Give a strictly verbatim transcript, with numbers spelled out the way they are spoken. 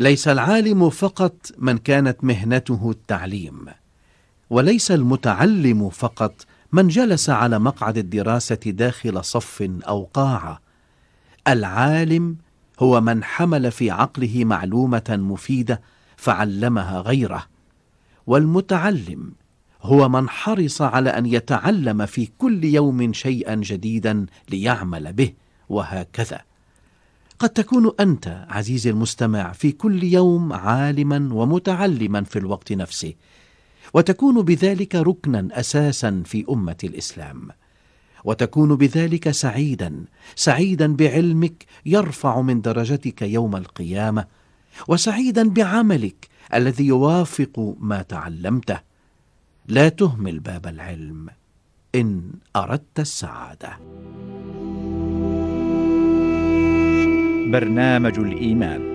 ليس العالم فقط من كانت مهنته التعليم، وليس المتعلم فقط من جلس على مقعد الدراسة داخل صف أو قاعة. العالم هو من حمل في عقله معلومة مفيدة فعلمها غيره، والمتعلم هو من حرص على أن يتعلم في كل يوم شيئا جديدا ليعمل به، وهكذا. قد تكون أنت عزيزي المستمع في كل يوم عالما ومتعلما في الوقت نفسه، وتكون بذلك ركنا أساسا في أمة الإسلام، وتكون بذلك سعيدا سعيدا بعلمك يرفع من درجتك يوم القيامة، وسعيدا بعملك الذي يوافق ما تعلمته. لا تهمل باب العلم إن أردت السعادة. برنامج الإيمان